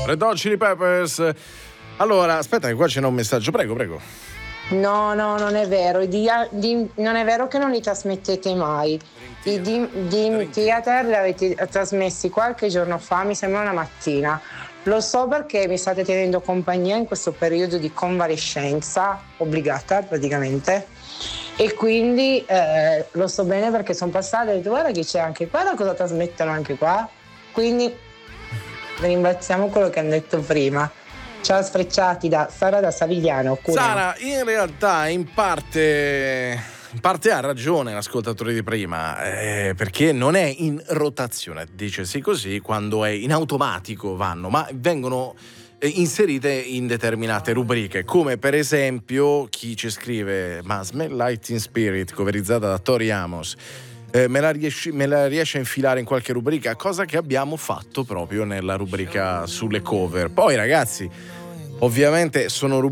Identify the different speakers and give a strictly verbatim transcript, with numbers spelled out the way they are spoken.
Speaker 1: Red Hot Chili Peppers. Allora, aspetta che qua c'è un messaggio, prego, prego.
Speaker 2: No, no, non è vero. I dia- di- non è vero che non li trasmettete mai. I Dream, Dream Theater li avete trasmessi qualche giorno fa, mi sembra una mattina. Lo so perché mi state tenendo compagnia in questo periodo di convalescenza obbligata praticamente, e quindi eh, lo so bene perché sono passata e ho detto guarda che c'è anche qua, da cosa trasmettono anche qua, quindi ringraziamo quello che hanno detto prima. Ciao sfrecciati, da Sara da Savigliano. Cuneo.
Speaker 1: Sara, in realtà in parte in parte ha ragione l'ascoltatore di prima, eh, perché non è in rotazione, dicesi così, quando è in automatico vanno, ma vengono eh, inserite in determinate rubriche, come per esempio chi ci scrive ma Smell Light in Spirit, coverizzata da Tori Amos, eh, me, la riesci, me la riesce a infilare in qualche rubrica, cosa che abbiamo fatto proprio nella rubrica sulle cover. Poi ragazzi, ovviamente sono rubriche